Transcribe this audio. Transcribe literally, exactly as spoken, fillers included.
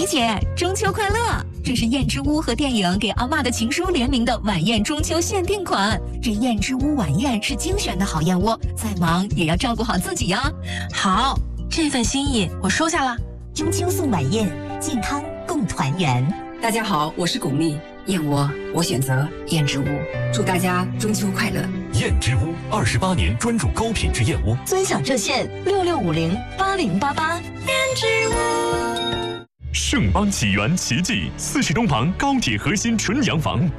姐，中秋快乐！这是燕之屋和电影给阿嬷的情书联名的晚宴中秋限定款。这燕之屋晚宴是精选的好燕窝，再忙也要照顾好自己呀。 好，这份心意我收下了。 中秋送晚宴，健康共团圆。 大家好，我是巩俐，燕窝我选择燕之屋，祝大家中秋快乐。 燕之屋二十八年专注高品质燕窝， 尊享热线六六五零八零八八。 燕之屋。 盛邦起源奇迹，四十东旁高铁核心纯洋房。